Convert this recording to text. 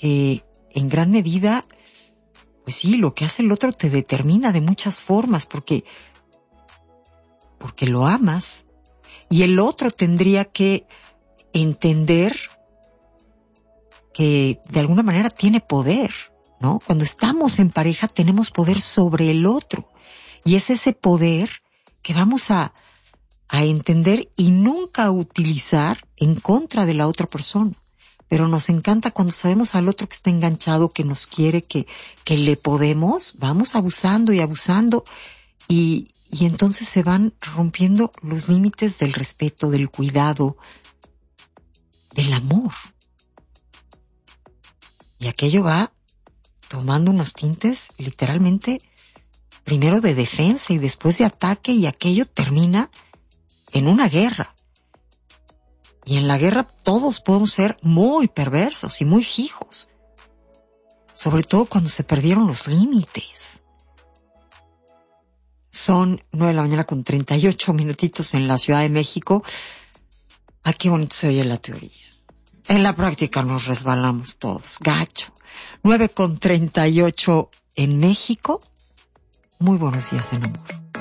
que en gran medida, pues sí, lo que hace el otro te determina de muchas formas, porque lo amas, y el otro tendría que entender que de alguna manera tiene poder, ¿no? Cuando estamos en pareja tenemos poder sobre el otro, y es ese poder que vamos a entender y nunca a utilizar en contra de la otra persona. Pero nos encanta cuando sabemos al otro que está enganchado, que nos quiere, que le podemos, vamos abusando y abusando, y entonces se van rompiendo los límites del respeto, del cuidado, del amor. Y aquello va tomando unos tintes literalmente primero de defensa y después de ataque, y aquello termina en una guerra. Y en la guerra todos podemos ser muy perversos y muy hijos, sobre todo cuando se perdieron los límites. Son 9:38 en la Ciudad de México. Ah, qué bonito se oye la teoría. En la práctica nos resbalamos todos, gacho. 9:38 en México. Muy buenos días en amor.